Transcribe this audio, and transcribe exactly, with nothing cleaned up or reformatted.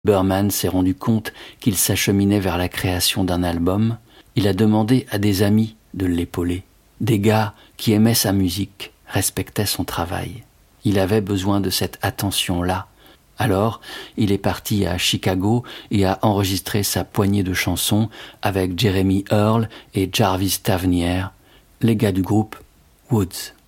Berman s'est rendu compte qu'il s'acheminait vers la création d'un album, il a demandé à des amis de l'épauler, des gars qui aimaient sa musique, respectaient son travail. Il avait besoin de cette attention-là. Alors, il est parti à Chicago et a enregistré sa poignée de chansons avec Jeremy Earl et Jarvis Tavnier, les gars du groupe Woods.